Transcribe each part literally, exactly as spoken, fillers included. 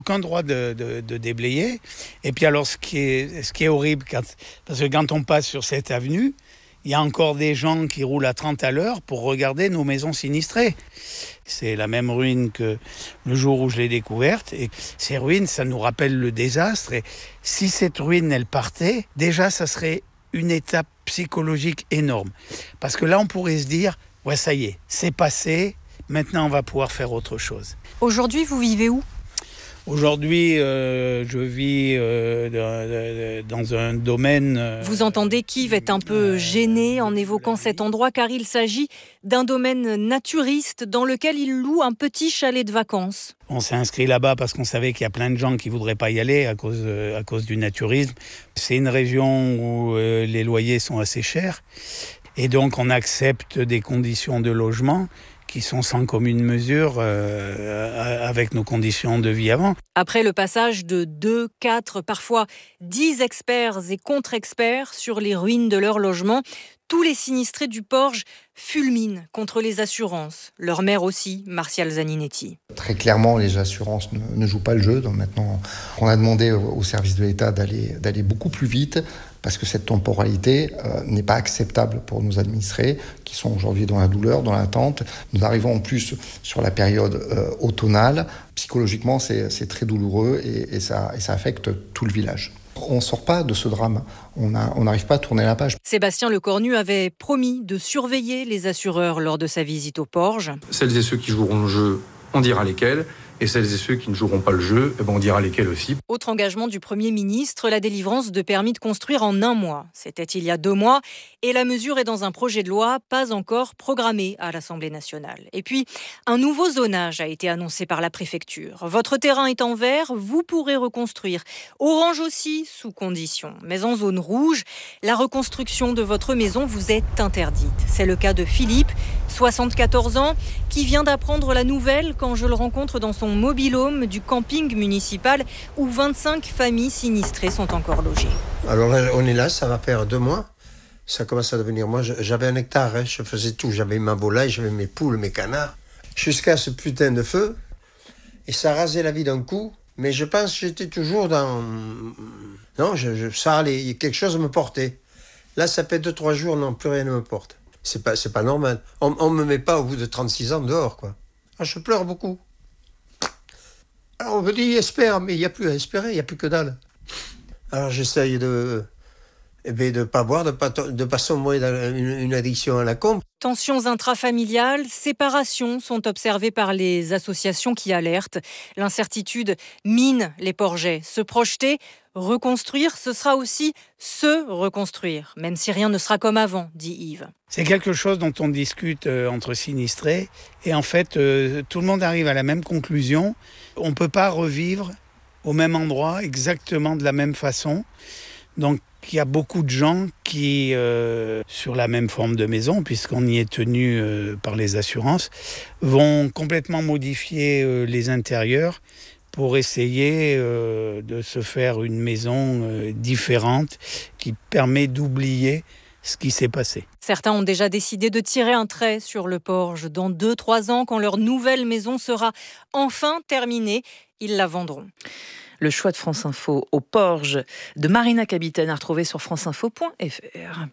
Aucun droit de, de, de déblayer. Et puis alors, ce qui est, ce qui est horrible, quand, parce que quand on passe sur cette avenue, il y a encore des gens qui roulent à trente à l'heure pour regarder nos maisons sinistrées. C'est la même ruine que le jour où je l'ai découverte. Et ces ruines, ça nous rappelle le désastre. Et si cette ruine, elle partait, déjà, ça serait une étape psychologique énorme. Parce que là, on pourrait se dire, ouais, ça y est, c'est passé, maintenant on va pouvoir faire autre chose. Aujourd'hui, vous vivez où ? Aujourd'hui, euh, je vis euh, dans, dans un domaine... Euh, Vous entendez qu'Yves est un peu gêné en évoquant cet endroit, car il s'agit d'un domaine naturiste dans lequel il loue un petit chalet de vacances. On s'est inscrit là-bas parce qu'on savait qu'il y a plein de gens qui ne voudraient pas y aller à cause, euh, à cause du naturisme. C'est une région où euh, les loyers sont assez chers et donc on accepte des conditions de logement qui sont sans commune mesure euh, avec nos conditions de vie avant. Après le passage de deux, quatre, parfois dix experts et contre-experts sur les ruines de leur logement, tous les sinistrés du Porge fulminent contre les assurances. Leur maire aussi, Martial Zaninetti. Très clairement, les assurances ne, ne jouent pas le jeu. Donc maintenant, on a demandé au, au service de l'État d'aller, d'aller beaucoup plus vite parce que cette temporalité euh, n'est pas acceptable pour nos administrés qui sont aujourd'hui dans la douleur, dans l'attente. Nous arrivons en plus sur la période euh, automnale. Psychologiquement, c'est, c'est très douloureux et, et, ça, et ça affecte tout le village. On ne sort pas de ce drame, on n'arrive pas à tourner la page. Sébastien Lecornu avait promis de surveiller les assureurs lors de sa visite au Porge. Celles et ceux qui joueront le jeu, on dira lesquels. Et celles et ceux qui ne joueront pas le jeu, eh ben on dira lesquels aussi. Autre engagement du Premier ministre, la délivrance de permis de construire en un mois. C'était il y a deux mois et la mesure est dans un projet de loi pas encore programmé à l'Assemblée nationale. Et puis, un nouveau zonage a été annoncé par la préfecture. Votre terrain est en vert, vous pourrez reconstruire. Orange aussi, sous condition. Mais en zone rouge, la reconstruction de votre maison vous est interdite. C'est le cas de Philippe, soixante-quatorze ans, qui vient d'apprendre la nouvelle quand je le rencontre dans son mobil-home du camping municipal où vingt-cinq familles sinistrées sont encore logées. Alors là, on est là, ça va faire deux mois. Ça commence à devenir... Moi, j'avais un hectare, hein, je faisais tout. J'avais ma volaille, j'avais mes poules, mes canards. Jusqu'à ce putain de feu. Et ça rasait la vie d'un coup. Mais je pense que j'étais toujours dans... Non, je, je, ça allait, quelque chose me portait. Là, ça fait deux, trois jours, non, plus rien ne me porte. C'est pas, c'est pas normal. On ne me met pas au bout de trente-six ans dehors, quoi. Ah, je pleure beaucoup. Alors on me dit espère, mais il n'y a plus à espérer, il n'y a plus que dalle. Alors j'essaye de eh bien, de pas boire, de pas de pas sombrer dans une, une addiction à la compe. Tensions intrafamiliales, séparations sont observées par les associations qui alertent. L'incertitude mine les Porgais. Se projeter, reconstruire, ce sera aussi se reconstruire, même si rien ne sera comme avant, dit Yves. C'est quelque chose dont on discute euh, entre sinistrés et en fait, euh, tout le monde arrive à la même conclusion. On ne peut pas revivre au même endroit, exactement de la même façon. Donc, il y a beaucoup de gens qui, euh, sur la même forme de maison, puisqu'on y est tenu euh, par les assurances, vont complètement modifier euh, les intérieurs pour essayer euh, de se faire une maison euh, différente qui permet d'oublier ce qui s'est passé. Certains ont déjà décidé de tirer un trait sur le Porge. Dans deux, trois ans, quand leur nouvelle maison sera enfin terminée, ils la vendront. Le choix de France Info au Porge de Marina Capitaine à retrouver sur franceinfo point f r.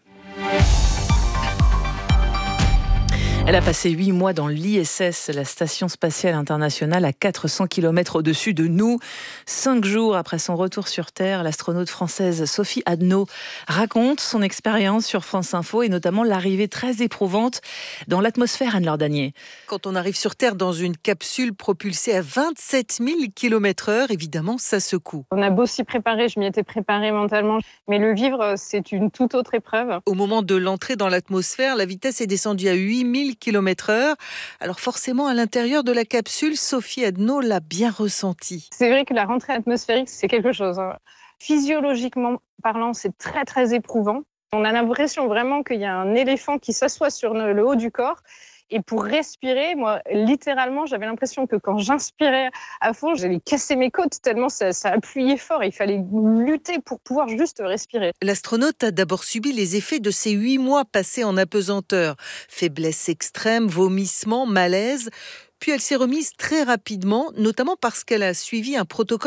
Elle a passé huit mois dans l'I S S, la Station Spatiale Internationale, à quatre cents kilomètres au-dessus de nous. Cinq jours après son retour sur Terre, l'astronaute française Sophie Adno raconte son expérience sur France Info et notamment l'arrivée très éprouvante dans l'atmosphère. Anne-Laure Danier. Quand on arrive sur Terre dans une capsule propulsée à vingt-sept mille kilomètres heure, évidemment, ça secoue. On a beau s'y préparer, je m'y étais préparée mentalement, mais le vivre, c'est une toute autre épreuve. Au moment de l'entrée dans l'atmosphère, la vitesse est descendue à huit mille kilomètres heure. Alors forcément, à l'intérieur de la capsule, Sophie Adno l'a bien ressenti. C'est vrai que la rentrée atmosphérique, c'est quelque chose. Physiologiquement parlant, c'est très très éprouvant. On a l'impression vraiment qu'il y a un éléphant qui s'assoit sur le haut du corps. Et pour respirer, moi, littéralement, j'avais l'impression que quand j'inspirais à fond, j'allais casser mes côtes tellement ça, ça appuyait fort. Il fallait lutter pour pouvoir juste respirer. L'astronaute a d'abord subi les effets de ces huit mois passés en apesanteur. Faiblesse extrême, vomissements, malaise. Puis elle s'est remise très rapidement, notamment parce qu'elle a suivi un protocole